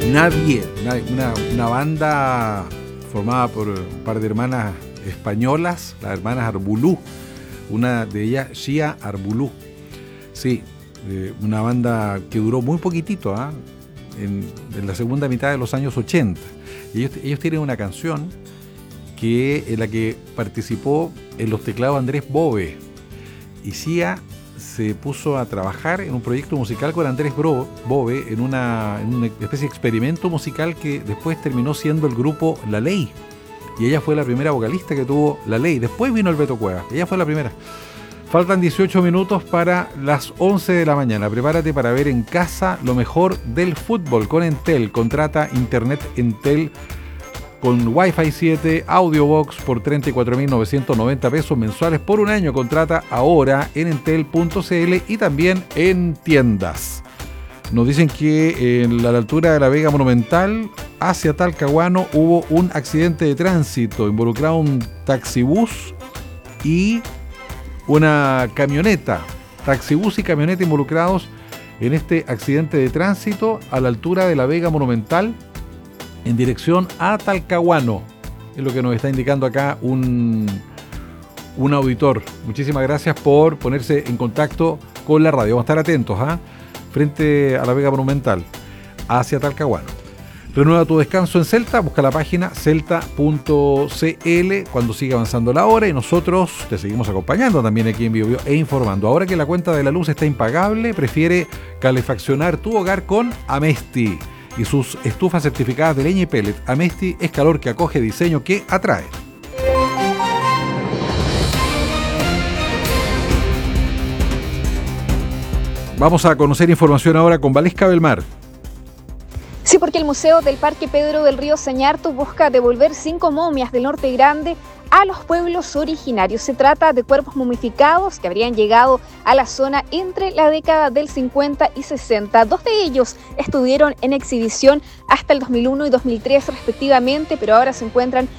Una banda formada por un par de hermanas españolas, las hermanas Arbulú, una de ellas Shia Arbulú. Sí, una banda que duró muy poquitito, en la segunda mitad de los años 80. Ellos tienen una canción en la que participó en los teclados Andrés Bove, y Shia se puso a trabajar en un proyecto musical con Andrés Bove en una especie de experimento musical que después terminó siendo el grupo La Ley, y ella fue la primera vocalista que tuvo La Ley. Después vino el Beto Cuevas, ella fue la primera. Faltan 18 minutos para las 11 de la mañana. Prepárate para ver en casa lo mejor del fútbol con Entel. Contrata internet Entel con Wi-Fi 7, AudioBox por 34.990 pesos mensuales por un año. Contrata ahora en entel.cl y también en tiendas. Nos dicen que a la altura de la Vega Monumental, hacia Talcahuano, hubo un accidente de tránsito. Involucrado un taxibús y una camioneta. Taxibús y camioneta involucrados en este accidente de tránsito a la altura de la Vega Monumental, en dirección a Talcahuano. Es lo que nos está indicando acá un auditor. Muchísimas gracias por ponerse en contacto con la radio. Vamos a estar atentos, frente a la Vega Monumental, hacia Talcahuano. Renueva tu descanso en Celta. Busca la página celta.cl cuando siga avanzando la hora, y nosotros te seguimos acompañando también aquí en Biobío e informando. Ahora que la cuenta de la luz está impagable, prefiere calefaccionar tu hogar con Amesti y sus estufas certificadas de leña y pellet. Amesti es calor que acoge, diseño que atrae. Vamos a conocer información ahora con Valesca Belmar. Sí, porque el Museo del Parque Pedro del Río Sañartu busca devolver 5 momias del Norte Grande a los pueblos originarios. Se trata de cuerpos momificados que habrían llegado a la zona entre la década del 50 y 60. 2 de ellos estuvieron en exhibición hasta el 2001 y 2003 respectivamente, pero ahora se encuentran